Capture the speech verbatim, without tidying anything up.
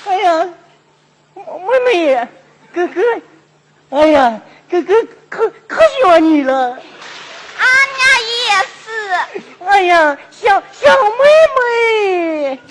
哎呀，妹妹，哥哥，哎呀，哥哥可可喜欢你了。 俺家也是。 哎呀，小小妹妹。